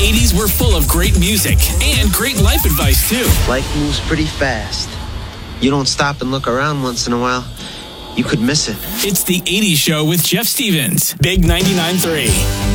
80s were full of great music and great life advice, too. Life moves pretty fast. You don't stop and look around once in a while, you could miss it. It's the 80s Show with Jeff Stevens. Big 99.3.